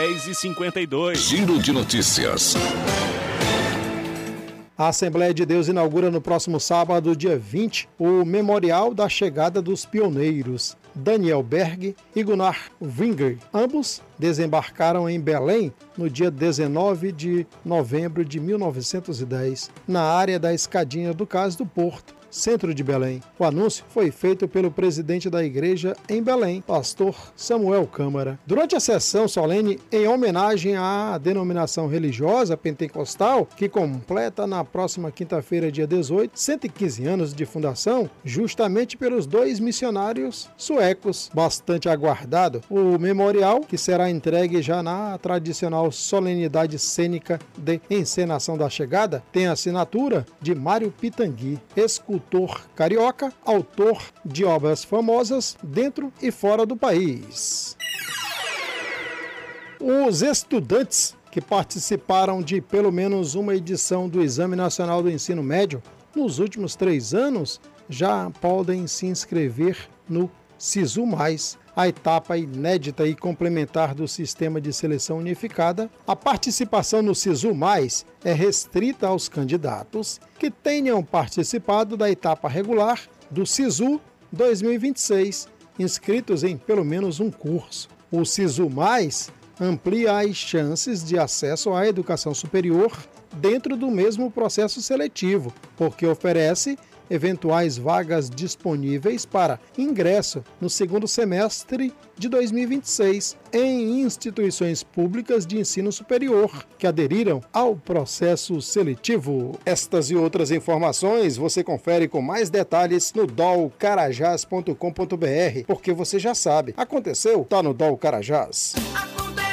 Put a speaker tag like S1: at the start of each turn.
S1: 10h52.
S2: Giro de notícias.
S3: A Assembleia de Deus inaugura no próximo sábado, dia 20, o Memorial da Chegada dos Pioneiros. Daniel Berg e Gunnar Wingren, ambos desembarcaram em Belém no dia 19 de novembro de 1910, na área da Escadinha do Cais do Porto, centro de Belém. O anúncio foi feito pelo presidente da igreja em Belém, pastor Samuel Câmara. Durante a sessão solene, em homenagem à denominação religiosa pentecostal, que completa na próxima quinta-feira, dia 18, 115 anos de fundação, justamente pelos dois missionários suecos, bastante aguardado. O memorial, que será entregue já na tradicional solenidade cênica de encenação da chegada, tem a assinatura de Mário Pitangui, escultor carioca, autor de obras famosas dentro e fora do país. Os estudantes que participaram de pelo menos uma edição do Exame Nacional do Ensino Médio nos últimos 3 anos já podem se inscrever no SISU+, a etapa inédita e complementar do Sistema de Seleção Unificada. A participação no SISU+, é restrita aos candidatos que tenham participado da etapa regular do SISU 2026, inscritos em pelo menos um curso. O SISU+, amplia as chances de acesso à educação superior dentro do mesmo processo seletivo, porque oferece eventuais vagas disponíveis para ingresso no segundo semestre de 2026 em instituições públicas de ensino superior que aderiram ao processo seletivo. Estas e outras informações você confere com mais detalhes no dolcarajás.com.br, porque você já sabe, aconteceu, tá no Dol Carajás.